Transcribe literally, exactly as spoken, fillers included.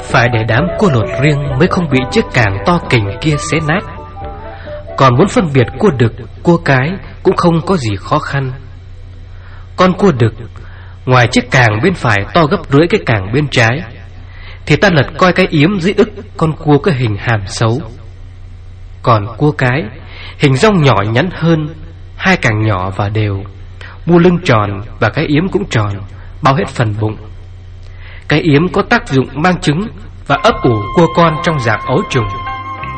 phải để đám cua lột riêng mới không bị chiếc càng to kình kia xé nát. Còn muốn phân biệt cua đực, cua cái cũng không có gì khó khăn. Con cua đực, ngoài chiếc càng bên phải to gấp rưỡi cái càng bên trái, thì ta lật coi cái yếm dưới ức con cua có hình hàm xấu. Còn cua cái, hình rong nhỏ nhắn hơn, hai càng nhỏ và đều, mu lưng tròn và cái yếm cũng tròn, bao hết phần bụng. Cái yếm có tác dụng mang trứng và ấp ủ cua con trong dạng ấu trùng.